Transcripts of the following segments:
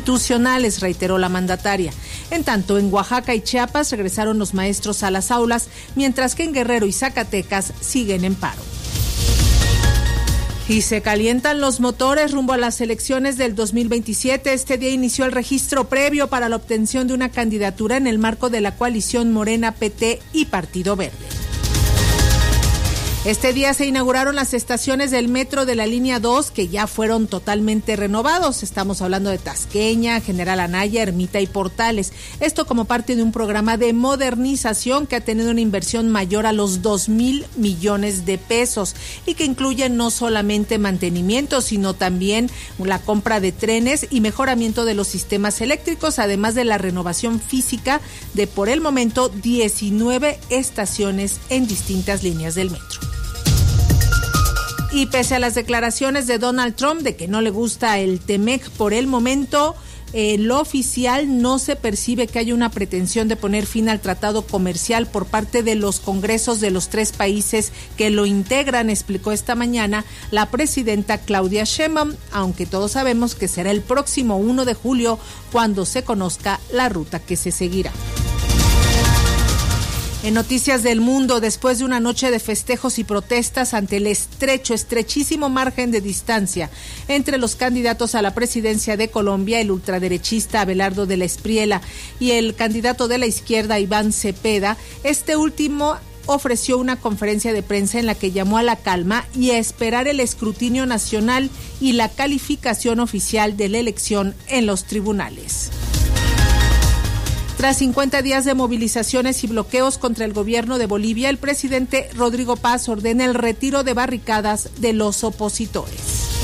institucionales, reiteró la mandataria. En tanto, en Oaxaca y Chiapas regresaron los maestros a las aulas, mientras que en Guerrero y Zacatecas siguen en paro. Y se calientan los motores rumbo a las elecciones del 2027. Este día inició el registro previo para la obtención de una candidatura en el marco de la coalición Morena, PT y Partido Verde. Este día se inauguraron las estaciones del metro de la línea 2 que ya fueron totalmente renovados. Estamos hablando de Tasqueña, General Anaya, Ermita y Portales. Esto como parte de un programa de modernización que ha tenido una inversión mayor a los 2,000 millones de pesos y que incluye no solamente mantenimiento, sino también la compra de trenes y mejoramiento de los sistemas eléctricos, además de la renovación física de, por el momento, 19 estaciones en distintas líneas del metro. Y pese a las declaraciones de Donald Trump de que no le gusta el TEMEC por el momento, lo oficial no se percibe que haya una pretensión de poner fin al tratado comercial por parte de los congresos de los 3 países que lo integran, explicó esta mañana la presidenta Claudia Sheinbaum, aunque todos sabemos que será el próximo 1 de julio cuando se conozca la ruta que se seguirá. En noticias del mundo, después de una noche de festejos y protestas ante el estrechísimo margen de distancia entre los candidatos a la presidencia de Colombia, el ultraderechista Abelardo de la Espriella y el candidato de la izquierda Iván Cepeda, este último ofreció una conferencia de prensa en la que llamó a la calma y a esperar el escrutinio nacional y la calificación oficial de la elección en los tribunales. Tras 50 días de movilizaciones y bloqueos contra el gobierno de Bolivia, el presidente Rodrigo Paz ordena el retiro de barricadas de los opositores.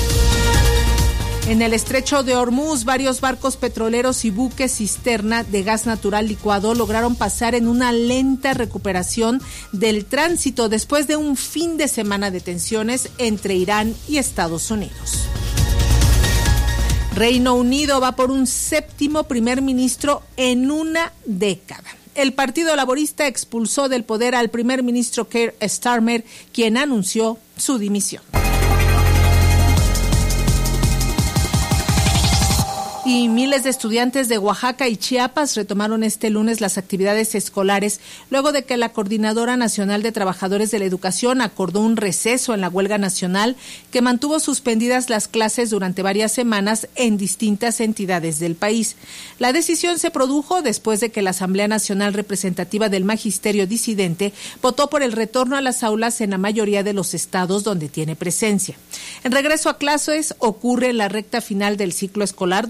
En el estrecho de Hormuz, varios barcos petroleros y buques cisterna de gas natural licuado lograron pasar en una lenta recuperación del tránsito después de un fin de semana de tensiones entre Irán y Estados Unidos. Reino Unido va por un 7º primer ministro en una década. El Partido Laborista expulsó del poder al primer ministro Keir Starmer, quien anunció su dimisión. Y miles de estudiantes de Oaxaca y Chiapas retomaron este lunes las actividades escolares luego de que la Coordinadora Nacional de Trabajadores de la Educación acordó un receso en la huelga nacional que mantuvo suspendidas las clases durante varias semanas en distintas entidades del país. La decisión se produjo después de que la Asamblea Nacional Representativa del Magisterio Disidente votó por el retorno a las aulas en la mayoría de los estados donde tiene presencia. El regreso a clases ocurre en la recta final del ciclo escolar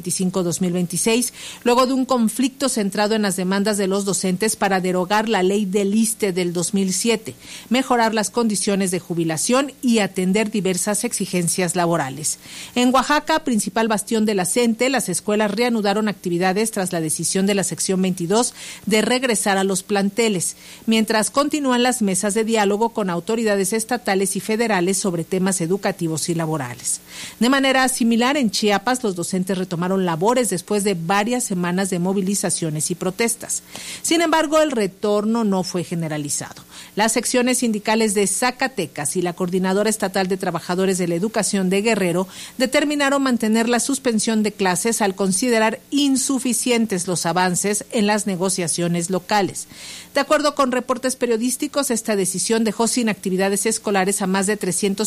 2025-2026, luego de un conflicto centrado en las demandas de los docentes para derogar la ley del ISSSTE del 2007, mejorar las condiciones de jubilación y atender diversas exigencias laborales. En Oaxaca, principal bastión de la CENTE, las escuelas reanudaron actividades tras la decisión de la sección 22 de regresar a los planteles, mientras continúan las mesas de diálogo con autoridades estatales y federales sobre temas educativos y laborales. De manera similar, en Chiapas, los docentes retomaron labores después de varias semanas de movilizaciones y protestas. Sin embargo, el retorno no fue generalizado. Las secciones sindicales de Zacatecas y la Coordinadora Estatal de Trabajadores de la Educación de Guerrero determinaron mantener la suspensión de clases al considerar insuficientes los avances en las negociaciones locales. De acuerdo con reportes periodísticos, esta decisión dejó sin actividades escolares a más de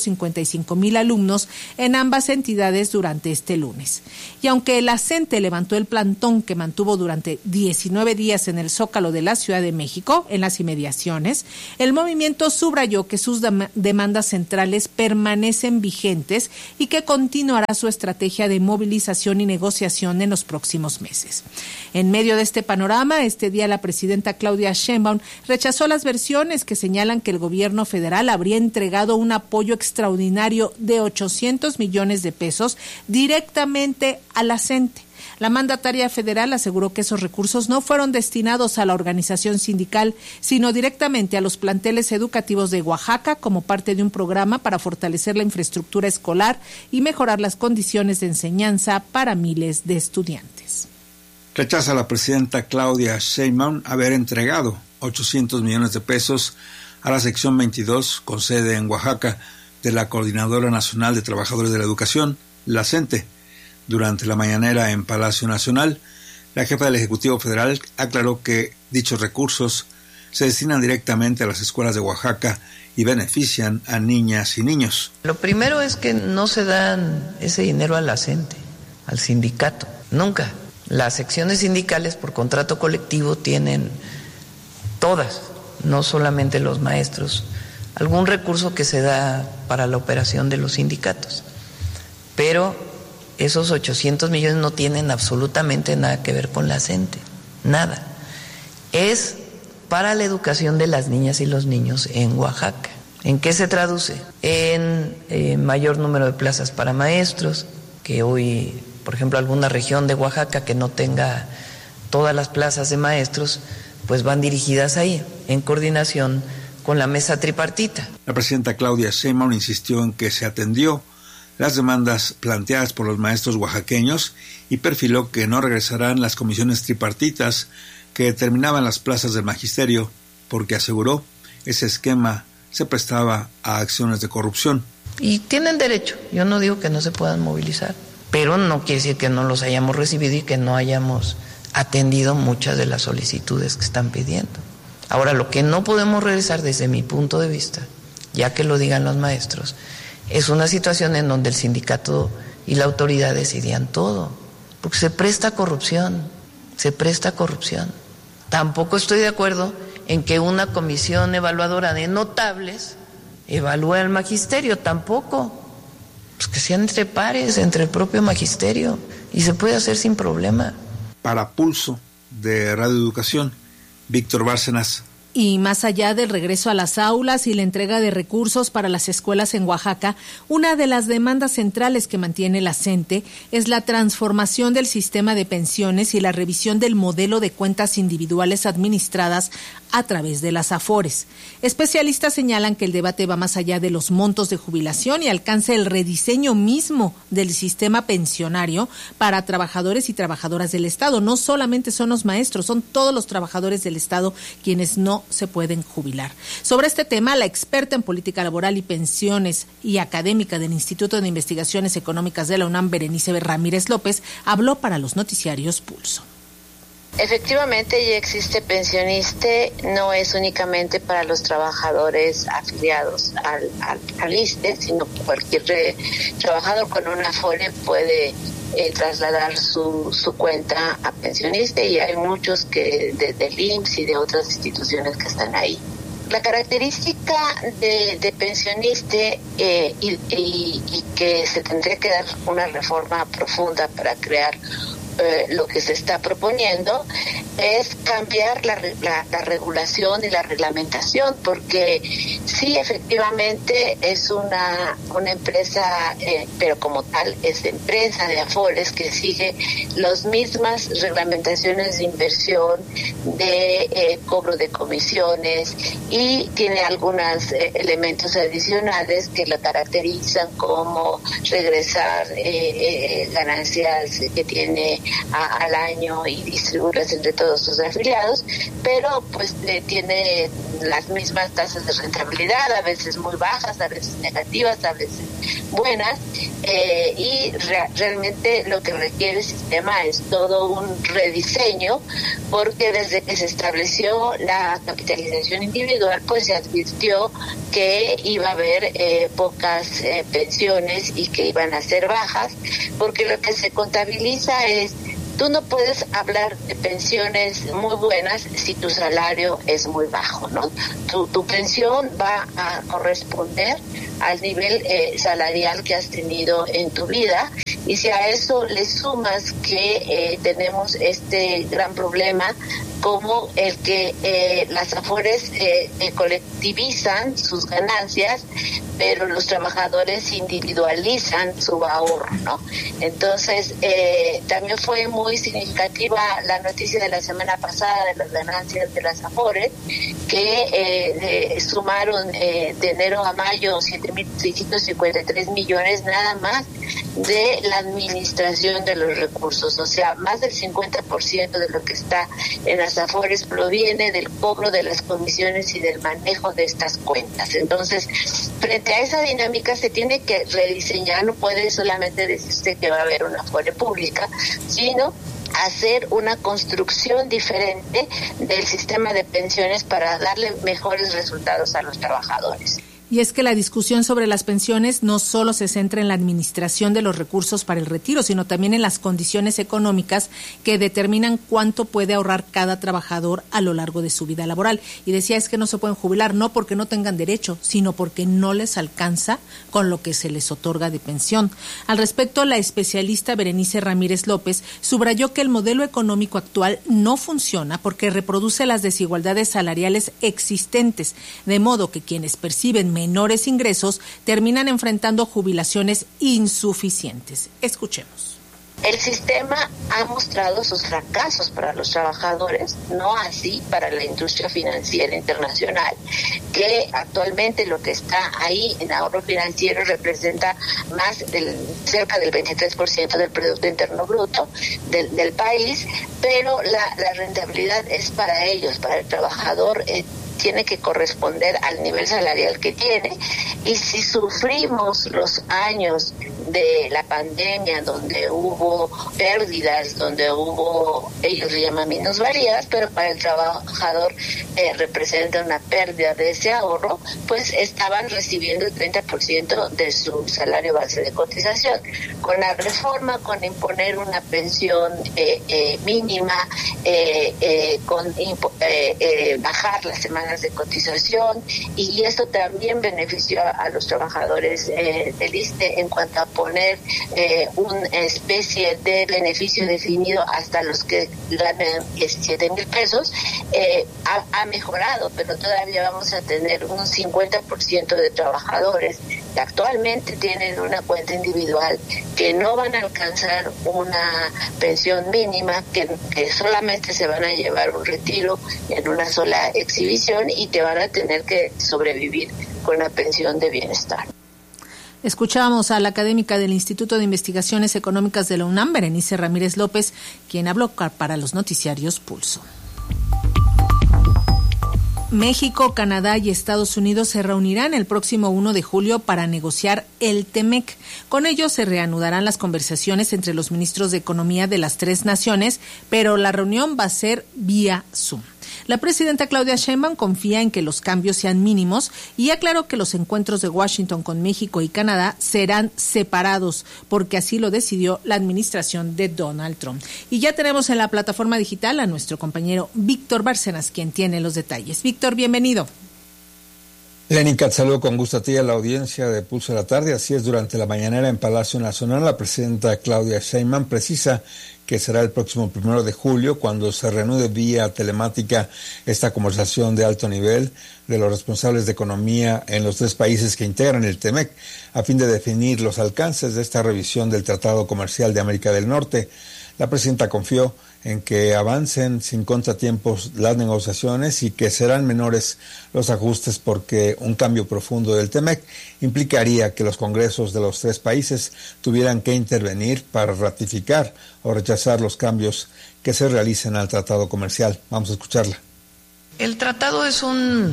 355,000 alumnos en ambas entidades durante este lunes. Y aunque la CENTE levantó el plantón que mantuvo durante 19 días en el Zócalo de la Ciudad de México, en las inmediaciones, el movimiento subrayó que sus demandas centrales permanecen vigentes y que continuará su estrategia de movilización y negociación en los próximos meses. En medio de este panorama, este día la presidenta Claudia Sheinbaum rechazó las versiones que señalan que el gobierno federal habría entregado un apoyo extraordinario de 800 millones de pesos directamente a la CENTE. La mandataria federal aseguró que esos recursos no fueron destinados a la organización sindical, sino directamente a los planteles educativos de Oaxaca como parte de un programa para fortalecer la infraestructura escolar y mejorar las condiciones de enseñanza para miles de estudiantes. Rechaza la presidenta Claudia Sheinbaum haber entregado 800 millones de pesos a la sección 22 con sede en Oaxaca de la Coordinadora Nacional de Trabajadores de la Educación, la CENTE. Durante la mañanera en Palacio Nacional, la jefa del Ejecutivo Federal aclaró que dichos recursos se destinan directamente a las escuelas de Oaxaca y benefician a niñas y niños. Lo primero es que no se dan ese dinero a la CENTE, al sindicato, nunca. Las secciones sindicales por contrato colectivo tienen todas, no solamente los maestros, algún recurso que se da para la operación de los sindicatos. Pero esos 800 millones no tienen absolutamente nada que ver con la CENTE, nada. Es para la educación de las niñas y los niños en Oaxaca. ¿En qué se traduce? En mayor número de plazas para maestros, que hoy, por ejemplo, alguna región de Oaxaca que no tenga todas las plazas de maestros, pues van dirigidas ahí, en coordinación con la mesa tripartita. La presidenta Claudia Sheinbaum insistió en que se atendió las demandas planteadas por los maestros oaxaqueños y perfiló que no regresarán las comisiones tripartitas que determinaban las plazas del magisterio, porque aseguró ese esquema se prestaba a acciones de corrupción. Y tienen derecho, yo no digo que no se puedan movilizar, pero no quiere decir que no los hayamos recibido y que no hayamos atendido muchas de las solicitudes que están pidiendo. Ahora, lo que no podemos regresar desde mi punto de vista, ya que lo digan los maestros, es una situación en donde el sindicato y la autoridad decidían todo, porque se presta corrupción. Tampoco estoy de acuerdo en que una comisión evaluadora de notables evalúe al magisterio, tampoco. Pues que sean entre pares, entre el propio magisterio, y se puede hacer sin problema. Para Pulso de Radio Educación, Víctor Bárcenas. Y más allá del regreso a las aulas y la entrega de recursos para las escuelas en Oaxaca, una de las demandas centrales que mantiene la CENTE es la transformación del sistema de pensiones y la revisión del modelo de cuentas individuales administradas a través de las AFORES. Especialistas señalan que el debate va más allá de los montos de jubilación y alcanza el rediseño mismo del sistema pensionario para trabajadores y trabajadoras del Estado. No solamente son los maestros, son todos los trabajadores del Estado quienes no se pueden jubilar. Sobre este tema, la experta en política laboral y pensiones y académica del Instituto de Investigaciones Económicas de la UNAM, Berenice Ramírez López, habló para los noticiarios Pulso. Efectivamente, ya existe pensioniste, no es únicamente para los trabajadores afiliados al ISSSTE, sino cualquier trabajador con una AFORE puede trasladar su cuenta a pensioniste, y hay muchos que desde el IMSS y de otras instituciones que están ahí. La característica de pensioniste y que se tendría que dar una reforma profunda para crear lo que se está proponiendo es cambiar la regulación y la reglamentación, porque sí, efectivamente es una empresa, pero como tal es empresa de AFORES que sigue las mismas reglamentaciones de inversión, de cobro de comisiones, y tiene algunos elementos adicionales que la caracterizan, como regresar ganancias que tiene al año y distribuirlas entre todos sus afiliados, pero pues tiene las mismas tasas de rentabilidad, a veces muy bajas, a veces negativas, a veces buenas, y realmente lo que requiere el sistema es todo un rediseño, porque desde que se estableció la capitalización individual, pues se advirtió que iba a haber pocas pensiones y que iban a ser bajas, porque lo que se contabiliza es: tú no puedes hablar de pensiones muy buenas si tu salario es muy bajo, ¿no? Tu pensión va a corresponder al nivel salarial que has tenido en tu vida, y si a eso le sumas que tenemos este gran problema como el que las AFORES colectivizan sus ganancias, pero los trabajadores individualizan su ahorro, ¿no? Entonces, también fue muy significativa la noticia de la semana pasada de las ganancias de las AFORES, que sumaron de enero a mayo 7.653 millones nada más de la administración de los recursos. O sea, más del 50% de lo que está en las AFORES proviene del cobro de las comisiones y del manejo de estas cuentas. Entonces, frente frente a esa dinámica se tiene que rediseñar, no puede solamente decirse que va a haber una Afore pública, sino hacer una construcción diferente del sistema de pensiones para darle mejores resultados a los trabajadores. Y es que la discusión sobre las pensiones no solo se centra en la administración de los recursos para el retiro, sino también en las condiciones económicas que determinan cuánto puede ahorrar cada trabajador a lo largo de su vida laboral. Y decía, es que no se pueden jubilar, no porque no tengan derecho, sino porque no les alcanza con lo que se les otorga de pensión. Al respecto, la especialista Berenice Ramírez López subrayó que el modelo económico actual no funciona porque reproduce las desigualdades salariales existentes, de modo que quienes perciben menores ingresos terminan enfrentando jubilaciones insuficientes. Escuchemos. El sistema ha mostrado sus fracasos para los trabajadores, no así para la industria financiera internacional, que actualmente lo que está ahí en ahorro financiero representa cerca del 23% del Producto Interno Bruto del país, pero la rentabilidad es para ellos, para el trabajador. Tiene que corresponder al nivel salarial que tiene, y si sufrimos los años de la pandemia donde hubo pérdidas, donde hubo, ellos le llaman minusvalías, pero para el trabajador representa una pérdida de ese ahorro, pues estaban recibiendo el 30% de su salario base de cotización. Con la reforma, con imponer una pensión mínima, con bajar las semanas de cotización, y esto también benefició a los trabajadores del ISSSTE en cuanto a poner una especie de beneficio definido hasta los que ganan 7,000 pesos. Ha mejorado, pero todavía vamos a tener un 50% de trabajadores que actualmente tienen una cuenta individual que no van a alcanzar una pensión mínima, que solamente se van a llevar un retiro en una sola exhibición y que van a tener que sobrevivir con una pensión de bienestar. Escuchábamos a la académica del Instituto de Investigaciones Económicas de la UNAM, Berenice Ramírez López, quien habló para los noticiarios Pulso. México, Canadá y Estados Unidos se reunirán el próximo 1 de julio para negociar el TEMEC. Con ello se reanudarán las conversaciones entre los ministros de Economía de las tres naciones, pero la reunión va a ser vía Zoom. La presidenta Claudia Sheinbaum confía en que los cambios sean mínimos y aclaró que los encuentros de Washington con México y Canadá serán separados, porque así lo decidió la administración de Donald Trump. Y ya tenemos en la plataforma digital a nuestro compañero Víctor Bárcenas, quien tiene los detalles. Víctor, bienvenido. Lenny Cat, saludo con gusto a ti y a la audiencia de Pulso de la Tarde. Así es, durante la mañanera en Palacio Nacional, la presidenta Claudia Sheinbaum precisa que será el próximo 1 de julio cuando se reanude vía telemática esta conversación de alto nivel de los responsables de economía en los tres países que integran el TEMEC, a fin de definir los alcances de esta revisión del Tratado Comercial de América del Norte. La presidenta confió en que avancen sin contratiempos las negociaciones y que serán menores los ajustes, porque un cambio profundo del TEMEC implicaría que los congresos de los tres países tuvieran que intervenir para ratificar o rechazar los cambios que se realicen al tratado comercial. Vamos a escucharla. El tratado es una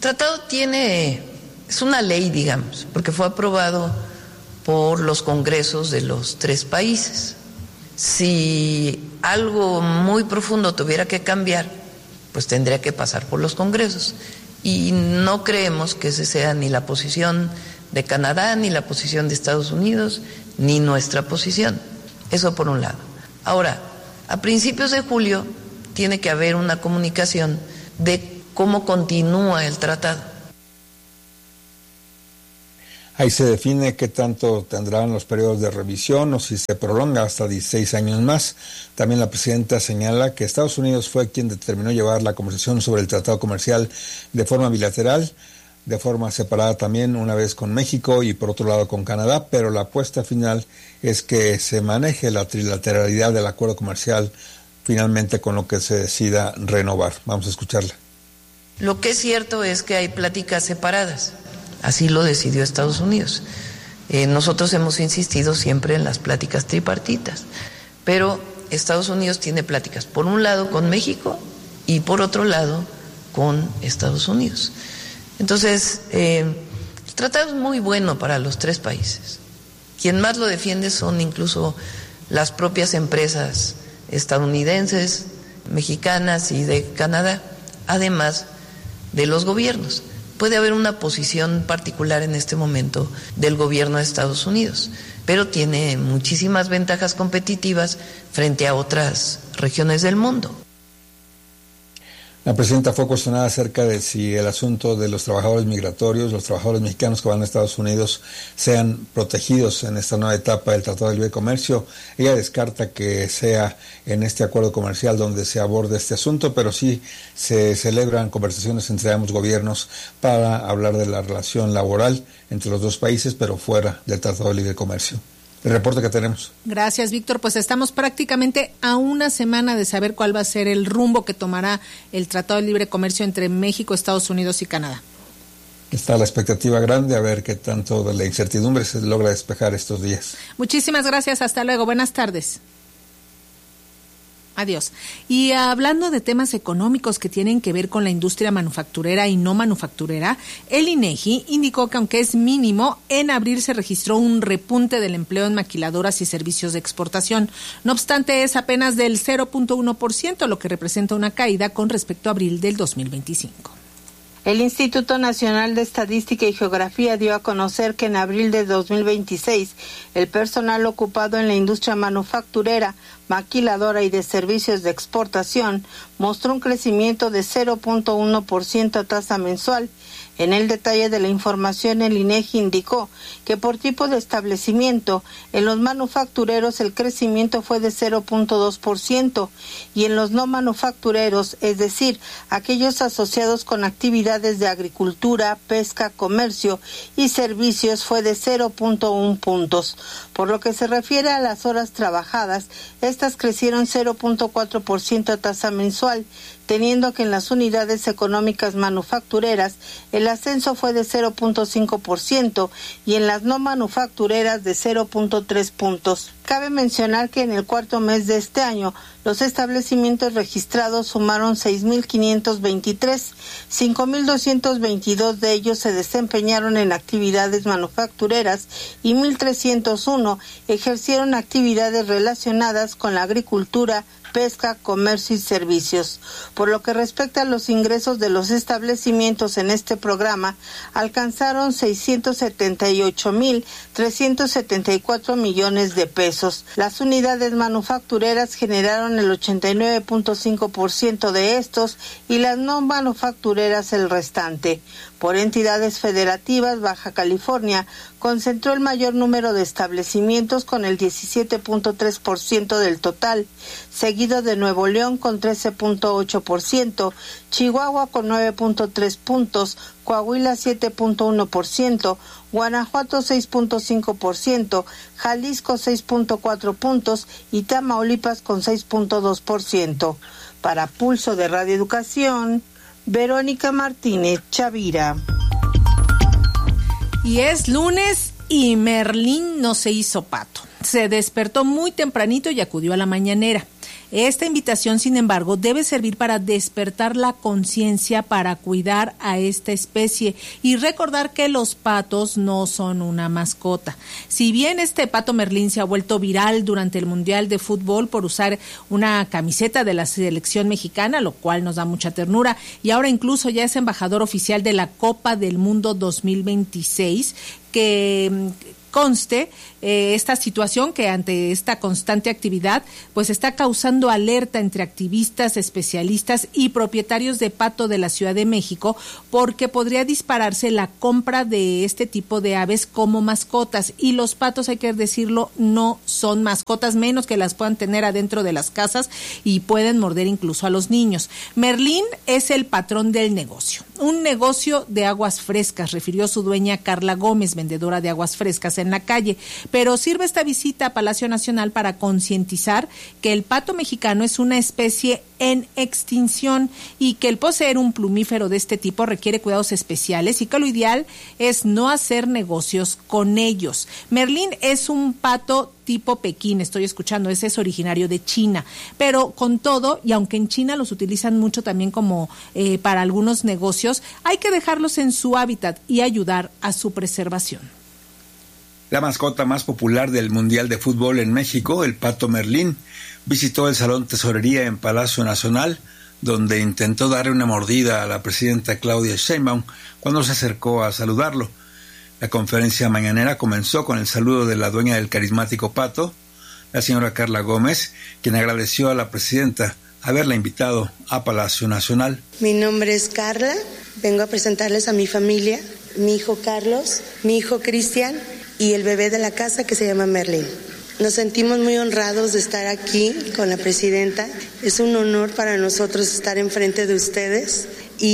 ley, digamos, porque fue aprobado por los congresos de los tres países. Si algo muy profundo tuviera que cambiar, pues tendría que pasar por los congresos. Y no creemos que esa sea ni la posición de Canadá, ni la posición de Estados Unidos, ni nuestra posición. Eso por un lado. Ahora, a principios de julio tiene que haber una comunicación de cómo continúa el tratado. Ahí se define qué tanto tendrán los periodos de revisión o si se prolonga hasta 16 años más. También la presidenta señala que Estados Unidos fue quien determinó llevar la conversación sobre el tratado comercial de forma bilateral, de forma separada también una vez con México y por otro lado con Canadá, pero la apuesta final es que se maneje la trilateralidad del acuerdo comercial finalmente con lo que se decida renovar. Vamos a escucharla. Lo que es cierto es que hay pláticas separadas. Así lo decidió Estados Unidos. Nosotros hemos insistido siempre en las pláticas tripartitas, pero Estados Unidos tiene pláticas por un lado con México y por otro lado con Estados Unidos. Entonces, el tratado es muy bueno para los tres países. Quien más lo defiende son incluso las propias empresas estadounidenses, mexicanas y de Canadá, además de los gobiernos. Puede haber una posición particular en este momento del gobierno de Estados Unidos, pero tiene muchísimas ventajas competitivas frente a otras regiones del mundo. La presidenta fue cuestionada acerca de si el asunto de los trabajadores migratorios, los trabajadores mexicanos que van a Estados Unidos, sean protegidos en esta nueva etapa del Tratado de Libre Comercio. Ella descarta que sea en este acuerdo comercial donde se aborde este asunto, pero sí se celebran conversaciones entre ambos gobiernos para hablar de la relación laboral entre los dos países, pero fuera del Tratado de Libre Comercio. El reporte que tenemos. Gracias, Víctor. Pues estamos prácticamente a una semana de saber cuál va a ser el rumbo que tomará el Tratado de Libre Comercio entre México, Estados Unidos y Canadá. Está la expectativa grande a ver qué tanto de la incertidumbre se logra despejar estos días. Muchísimas gracias. Hasta luego. Buenas tardes. Adiós. Y hablando de temas económicos que tienen que ver con la industria manufacturera y no manufacturera, el INEGI indicó que aunque es mínimo, en abril se registró un repunte del empleo en maquiladoras y servicios de exportación. No obstante, es apenas del 0.1%, lo que representa una caída con respecto a abril del 2025. El Instituto Nacional de Estadística y Geografía dio a conocer que en abril de 2026 el personal ocupado en la industria manufacturera, maquiladora y de servicios de exportación mostró un crecimiento de 0.1% a tasa mensual. En el detalle de la información, el INEGI indicó que por tipo de establecimiento, en los manufactureros el crecimiento fue de 0.2% y en los no manufactureros, es decir, aquellos asociados con actividades de agricultura, pesca, comercio y servicios, fue de 0.1 puntos. Por lo que se refiere a las horas trabajadas, estas crecieron 0.4% a tasa mensual, teniendo que en las unidades económicas manufactureras el ascenso fue de 0.5% y en las no manufactureras de 0.3 puntos. Cabe mencionar que en el cuarto mes de este año los establecimientos registrados sumaron 6.523, 5.222 de ellos se desempeñaron en actividades manufactureras y 1.301 ejercieron actividades relacionadas con la agricultura, pesca, comercio y servicios. Por lo que respecta a los ingresos de los establecimientos en este programa, alcanzaron 678.374 millones de pesos. Las unidades manufactureras generaron el 89.5% de estos y las no manufactureras el restante. Por entidades federativas, Baja California concentró el mayor número de establecimientos con el 17.3% del total, seguido de Nuevo León con 13.8%, Chihuahua con 9.3 puntos, Coahuila 7.1%, Guanajuato 6.5%, Jalisco 6.4 puntos y Tamaulipas con 6.2%. Para Pulso de Radio Educación, Verónica Martínez Chavira. Y es lunes y Merlín no se hizo pato. Se despertó muy tempranito y acudió a la mañanera. Esta invitación, sin embargo, debe servir para despertar la conciencia para cuidar a esta especie y recordar que los patos no son una mascota. Si bien este pato Merlín se ha vuelto viral durante el Mundial de Fútbol por usar una camiseta de la selección mexicana, lo cual nos da mucha ternura, y ahora incluso ya es embajador oficial de la Copa del Mundo 2026, que conste esta situación que ante esta constante actividad pues está causando alerta entre activistas, especialistas y propietarios de pato de la Ciudad de México, porque podría dispararse la compra de este tipo de aves como mascotas, y los patos, hay que decirlo, no son mascotas, menos que las puedan tener adentro de las casas y pueden morder incluso a los niños. Merlín es el patrón del negocio, un negocio de aguas frescas, refirió su dueña Carla Gómez, vendedora de aguas frescas en la calle, pero sirve esta visita a Palacio Nacional para concientizar que el pato mexicano es una especie en extinción y que el poseer un plumífero de este tipo requiere cuidados especiales y que lo ideal es no hacer negocios con ellos. Merlín es un pato tipo Pekín, estoy escuchando, ese es originario de China, pero con todo, y aunque en China los utilizan mucho también como para algunos negocios, hay que dejarlos en su hábitat y ayudar a su preservación. La mascota más popular del Mundial de Fútbol en México, el Pato Merlín, visitó el Salón Tesorería en Palacio Nacional, donde intentó darle una mordida a la presidenta Claudia Sheinbaum cuando se acercó a saludarlo. La conferencia mañanera comenzó con el saludo de la dueña del carismático pato, la señora Carla Gómez, quien agradeció a la presidenta haberla invitado a Palacio Nacional. Mi nombre es Carla, vengo a presentarles a mi familia, mi hijo Carlos, mi hijo Cristian y el bebé de la casa que se llama Merlín. Nos sentimos muy honrados de estar aquí con la presidenta. Es un honor para nosotros estar enfrente de ustedes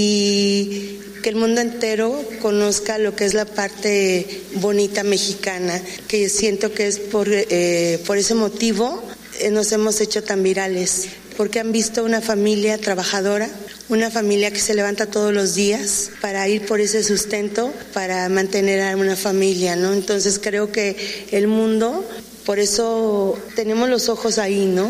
y que el mundo entero conozca lo que es la parte bonita mexicana, que siento que es por ese motivo nos hemos hecho tan virales, porque han visto una familia trabajadora, una familia que se levanta todos los días para ir por ese sustento, para mantener a una familia, ¿no? Entonces creo que el mundo, por eso tenemos los ojos ahí, ¿no?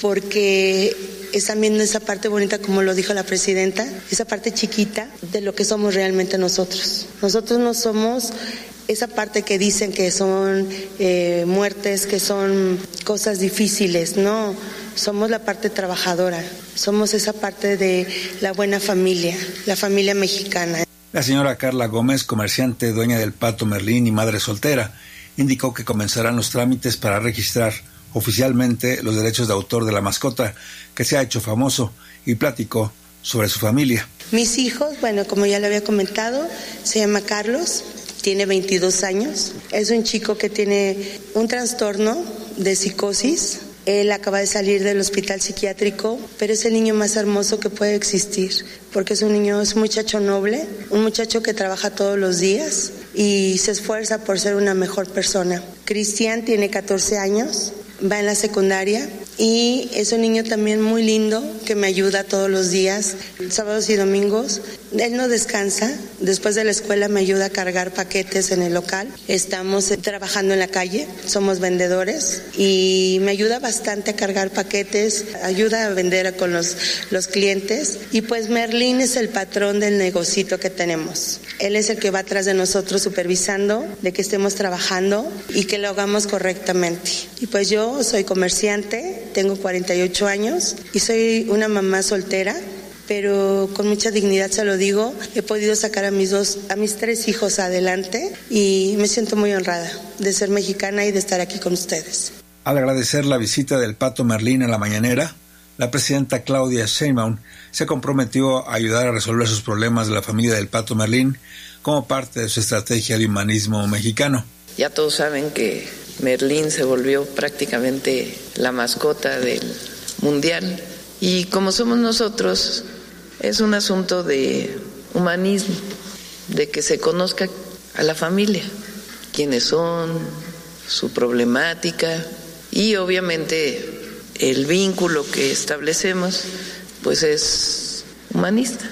Porque están viendo esa parte bonita, como lo dijo la presidenta, esa parte chiquita de lo que somos realmente nosotros. Nosotros no somos esa parte que dicen que son muertes, que son cosas difíciles, no. Somos la parte trabajadora, somos esa parte de la buena familia, la familia mexicana. La señora Carla Gómez, comerciante, dueña del Pato Merlín y madre soltera, indicó que comenzarán los trámites para registrar oficialmente los derechos de autor de la mascota, que se ha hecho famoso, y platicó sobre su familia. Mis hijos, bueno, como ya le había comentado, se llama Carlos, tiene 22 años, es un chico que tiene un trastorno de psicosis. Él acaba de salir del hospital psiquiátrico, pero es el niño más hermoso que puede existir, porque es un muchacho noble, un muchacho que trabaja todos los días y se esfuerza por ser una mejor persona. Cristian tiene 14 años, va en la secundaria y es un niño también muy lindo que me ayuda todos los días, sábados y domingos. Él no descansa, después de la escuela me ayuda a cargar paquetes en el local. Estamos trabajando en la calle, somos vendedores y me ayuda bastante a cargar paquetes, ayuda a vender con los clientes. Y pues Merlín es el patrón del negocito que tenemos. Él es el que va atrás de nosotros supervisando de que estemos trabajando y que lo hagamos correctamente. Y pues yo soy comerciante, tengo 48 años y soy una mamá soltera, pero con mucha dignidad se lo digo, he podido sacar a mis 3 hijos adelante y me siento muy honrada de ser mexicana y de estar aquí con ustedes. Al agradecer la visita del Pato Merlín a la mañanera, la presidenta Claudia Sheinbaum se comprometió a ayudar a resolver sus problemas de la familia del Pato Merlín como parte de su estrategia de humanismo mexicano. Ya todos saben que Merlín se volvió prácticamente la mascota del Mundial y como somos nosotros, es un asunto de humanismo, de que se conozca a la familia, quiénes son, su problemática y obviamente el vínculo que establecemos pues es humanista.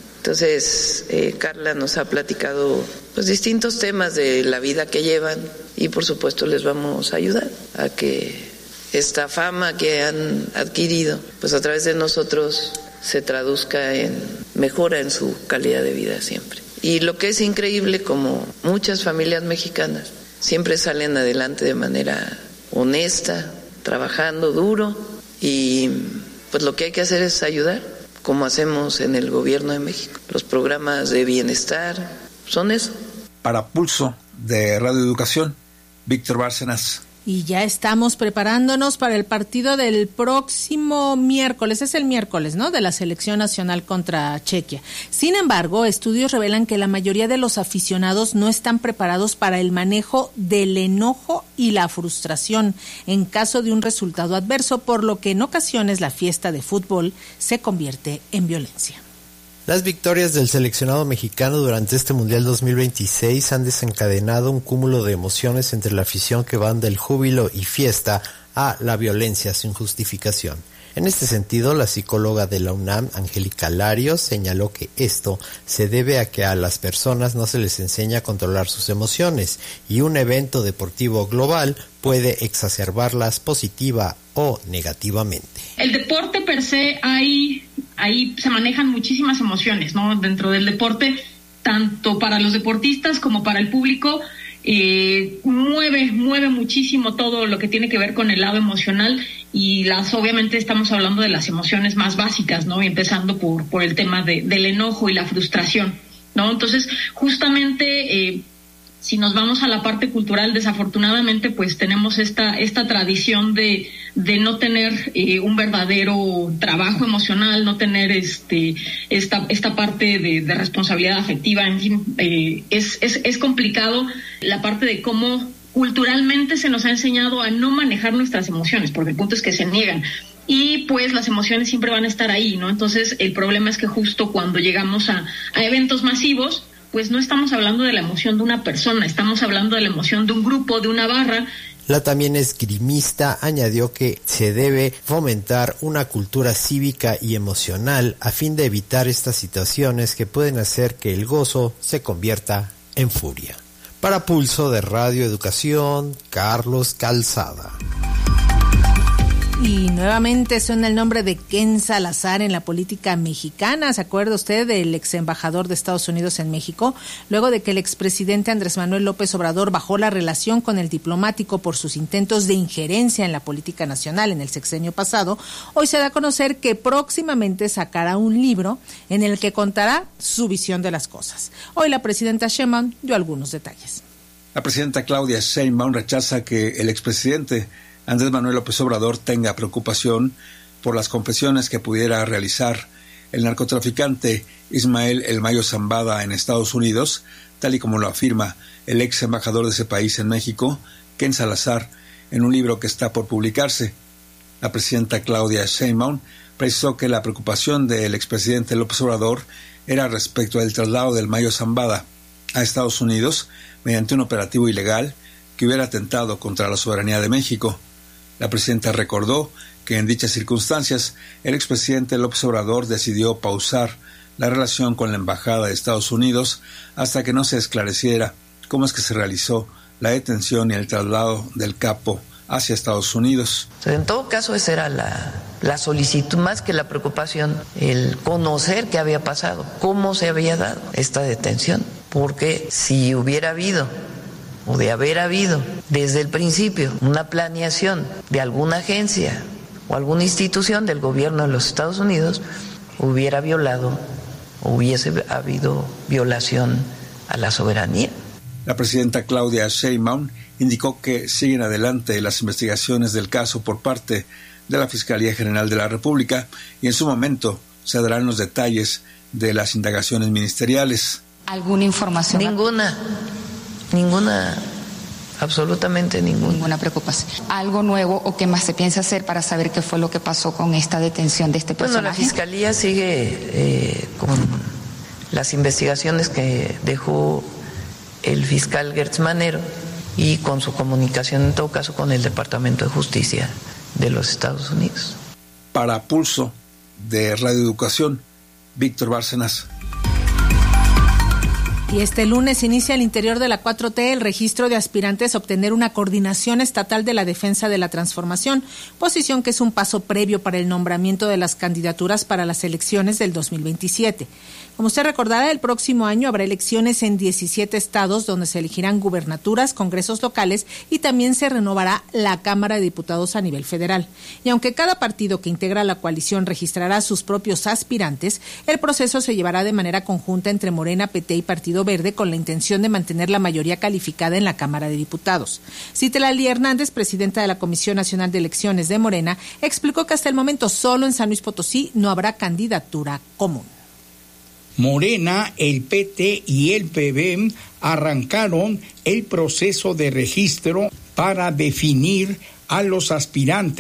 Entonces Carla nos ha platicado pues distintos temas de la vida que llevan y por supuesto les vamos a ayudar a que esta fama que han adquirido pues a través de nosotros se traduzca en mejora en su calidad de vida siempre. Y lo que es increíble, como muchas familias mexicanas siempre salen adelante de manera honesta, trabajando duro y pues lo que hay que hacer es ayudar, como hacemos en el gobierno de México. Los programas de bienestar son eso. Para Pulso de Radio Educación, Víctor Bárcenas. Y ya estamos preparándonos para el partido del próximo miércoles, es el miércoles, ¿no?, de la Selección Nacional contra Chequia. Sin embargo, estudios revelan que la mayoría de los aficionados no están preparados para el manejo del enojo y la frustración en caso de un resultado adverso, por lo que en ocasiones la fiesta de fútbol se convierte en violencia. Las victorias del seleccionado mexicano durante este Mundial 2026 han desencadenado un cúmulo de emociones entre la afición que van del júbilo y fiesta a la violencia sin justificación. En este sentido, la psicóloga de la UNAM, Angélica Larios, señaló que esto se debe a que a las personas no se les enseña a controlar sus emociones y un evento deportivo global puede exacerbarlas positiva o negativamente. El deporte per se, ahí se manejan muchísimas emociones, ¿no? Dentro del deporte, tanto para los deportistas como para el público, mueve muchísimo todo lo que tiene que ver con el lado emocional y obviamente estamos hablando de las emociones más básicas, ¿no? Empezando por el tema del enojo y la frustración, ¿no? Entonces, justamente, si nos vamos a la parte cultural, desafortunadamente, pues tenemos esta tradición de no tener un verdadero trabajo emocional, no tener esta parte de responsabilidad afectiva, en fin, es complicado la parte de cómo culturalmente se nos ha enseñado a no manejar nuestras emociones, porque el punto es que se niegan. Y pues las emociones siempre van a estar ahí, ¿no? Entonces el problema es que justo cuando llegamos a eventos masivos, pues no estamos hablando de la emoción de una persona, estamos hablando de la emoción de un grupo, de una barra. La también esgrimista añadió que se debe fomentar una cultura cívica y emocional a fin de evitar estas situaciones que pueden hacer que el gozo se convierta en furia. Para Pulso de Radio Educación, Carlos Calzada. Y nuevamente suena el nombre de Ken Salazar en la política mexicana. ¿Se acuerda usted del ex embajador de Estados Unidos en México? Luego de que el expresidente Andrés Manuel López Obrador bajó la relación con el diplomático por sus intentos de injerencia en la política nacional en el sexenio pasado, hoy se da a conocer que próximamente sacará un libro en el que contará su visión de las cosas. Hoy la presidenta Sheinbaum dio algunos detalles. La presidenta Claudia Sheinbaum rechaza que el expresidente Andrés Manuel López Obrador tenga preocupación por las confesiones que pudiera realizar el narcotraficante Ismael El Mayo Zambada en Estados Unidos, tal y como lo afirma el ex embajador de ese país en México, Ken Salazar, en un libro que está por publicarse. La presidenta Claudia Sheinbaum precisó que la preocupación del expresidente López Obrador era respecto al traslado del Mayo Zambada a Estados Unidos mediante un operativo ilegal que hubiera atentado contra la soberanía de México. La presidenta recordó que en dichas circunstancias el expresidente López Obrador decidió pausar la relación con la Embajada de Estados Unidos hasta que no se esclareciera cómo es que se realizó la detención y el traslado del capo hacia Estados Unidos. En todo caso, esa era la solicitud, más que la preocupación, el conocer qué había pasado, cómo se había dado esta detención, porque si hubiera habido o de haber habido desde el principio una planeación de alguna agencia o alguna institución del gobierno de los Estados Unidos, hubiese habido violación a la soberanía. La presidenta Claudia Sheinbaum indicó que siguen adelante las investigaciones del caso por parte de la Fiscalía General de la República y en su momento se darán los detalles de las indagaciones ministeriales. ¿Alguna información? Ninguna, absolutamente ninguna. Ninguna preocupación. ¿Algo nuevo o qué más se piensa hacer para saber qué fue lo que pasó con esta detención de este personaje? Bueno, la Fiscalía sigue con las investigaciones que dejó el fiscal Gertz Manero y con su comunicación, en todo caso, con el Departamento de Justicia de los Estados Unidos. Para Pulso de Radio Educación, Víctor Bárcenas. Y este lunes inicia al interior de la 4T el registro de aspirantes a obtener una coordinación estatal de la defensa de la transformación, posición que es un paso previo para el nombramiento de las candidaturas para las elecciones del 2027. Como usted recordará, el próximo año habrá elecciones en 17 estados donde se elegirán gubernaturas, congresos locales y también se renovará la Cámara de Diputados a nivel federal. Y aunque cada partido que integra la coalición registrará sus propios aspirantes, el proceso se llevará de manera conjunta entre Morena, PT y Partido Verde con la intención de mantener la mayoría calificada en la Cámara de Diputados. Citlali Hernández, presidenta de la Comisión Nacional de Elecciones de Morena, explicó que hasta el momento solo en San Luis Potosí no habrá candidatura común. Morena, el PT y el PB arrancaron el proceso de registro para definir a los aspirantes